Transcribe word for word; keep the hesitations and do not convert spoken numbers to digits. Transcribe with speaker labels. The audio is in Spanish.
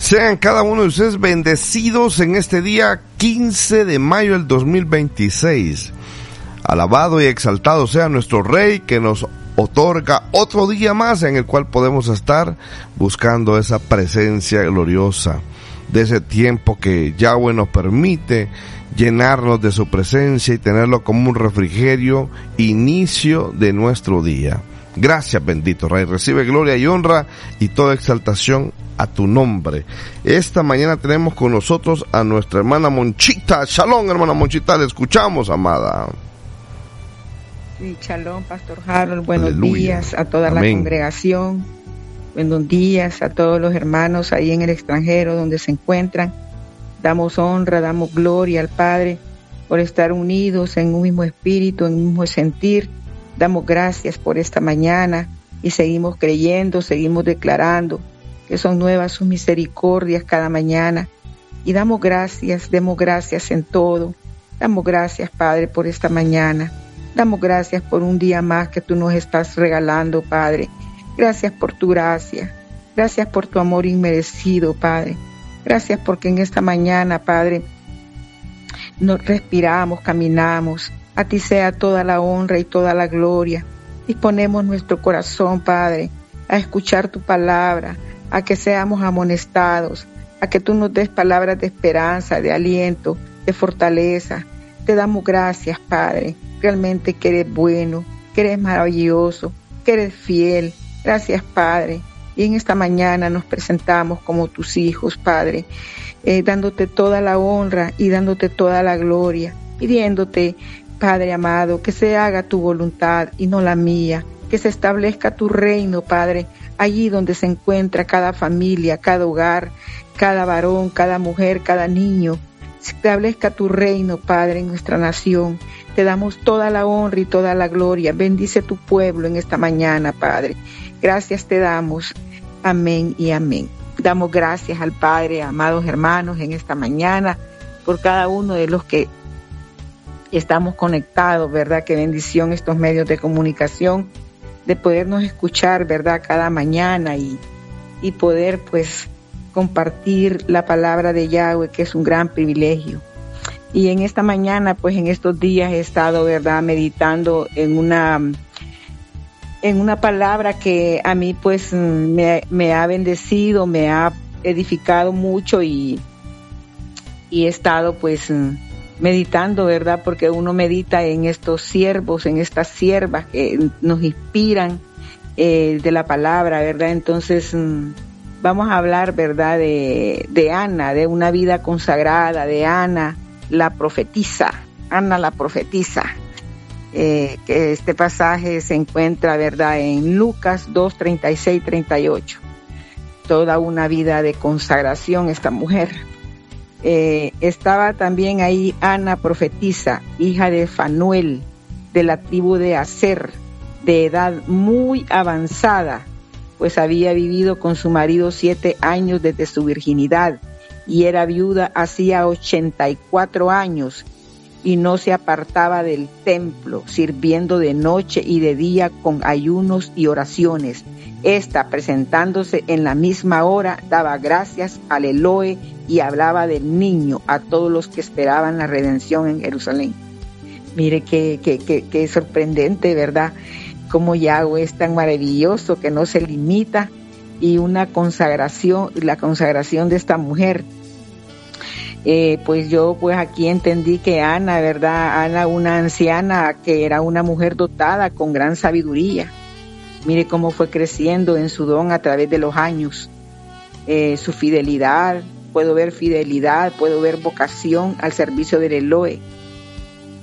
Speaker 1: Sean cada uno de ustedes bendecidos en este día quince de mayo del dos mil veintiséis. Alabado y exaltado sea nuestro Rey que nos otorga otro día más en el cual podemos estar buscando esa presencia gloriosa de ese tiempo que Yahweh nos permite llenarnos de su presencia y tenerlo como un refrigerio, inicio de nuestro día. Gracias, bendito Rey. Recibe gloria y honra y toda exaltación a tu nombre. Esta mañana tenemos con nosotros a nuestra hermana Monchita. Shalom, hermana Monchita, le escuchamos, amada.
Speaker 2: Sí, shalom, Pastor Harold. Buenos
Speaker 1: Aleluya.
Speaker 2: días a toda
Speaker 1: Amén.
Speaker 2: la congregación. Buenos días a todos los hermanos ahí en el extranjero donde se encuentran. Damos honra, damos gloria al Padre por estar unidos en un mismo espíritu, en un mismo sentir. Damos gracias por esta mañana y seguimos creyendo, seguimos declarando que son nuevas sus misericordias cada mañana. Y damos gracias, demos gracias en todo. Damos gracias, Padre, por esta mañana. Damos gracias por un día más que tú nos estás regalando, Padre. Gracias por tu gracia. Gracias por tu amor inmerecido, Padre. Gracias porque en esta mañana, Padre, nos respiramos, caminamos. A ti sea toda la honra y toda la gloria. Disponemos nuestro corazón, Padre, a escuchar tu palabra, a que seamos amonestados, a que tú nos des palabras de esperanza, de aliento, de fortaleza. Te damos gracias, Padre, realmente que eres bueno, que eres maravilloso, que eres fiel. Gracias, Padre. Y en esta mañana nos presentamos como tus hijos, Padre, eh, dándote toda la honra y dándote toda la gloria, pidiéndote, Padre amado, que se haga tu voluntad y no la mía, que se establezca tu reino, Padre, allí donde se encuentra cada familia, cada hogar, cada varón, cada mujer, cada niño. Se establezca tu reino, Padre, en nuestra nación. Te damos toda la honra y toda la gloria. Bendice tu pueblo en esta mañana, Padre. Gracias te damos. Amén y amén. Damos gracias al Padre, amados hermanos, en esta mañana, por cada uno de los que estamos conectados, ¿verdad? Qué bendición estos medios de comunicación, de podernos escuchar, ¿verdad? Cada mañana y, y poder, pues, compartir la palabra de Yahweh, que es un gran privilegio. Y en esta mañana, pues, en estos días he estado, ¿verdad? Meditando en una... en una palabra que a mí pues me, me ha bendecido, me ha edificado mucho y, y he estado pues meditando, ¿verdad? Porque uno medita en estos siervos, en estas siervas que nos inspiran eh, de la palabra, ¿verdad? Entonces vamos a hablar, ¿verdad? De, de Ana, de una vida consagrada, de Ana, la profetisa, Ana la profetisa. Eh, que este pasaje se encuentra, ¿verdad?, en Lucas dos, treinta y seis, treinta y ocho. Toda una vida de consagración esta mujer. Eh, estaba también ahí Ana profetisa, hija de Fanuel, de la tribu de Aser, de edad muy avanzada, pues había vivido con su marido siete años desde su virginidad y era viuda hacía ochenta y cuatro años. Y no se apartaba del templo, sirviendo de noche y de día con ayunos y oraciones. Esta, presentándose en la misma hora, daba gracias al Elohe y hablaba del niño a todos los que esperaban la redención en Jerusalén. Mire qué, qué, qué, qué sorprendente, ¿verdad? Como Yahweh es tan maravilloso que no se limita, y una consagración, la consagración de esta mujer. Eh, pues yo pues aquí entendí que Ana, ¿verdad? Ana, una anciana que era una mujer dotada con gran sabiduría. Mire cómo fue creciendo en su don a través de los años. Eh, su fidelidad, puedo ver fidelidad, puedo ver vocación al servicio del Elohe.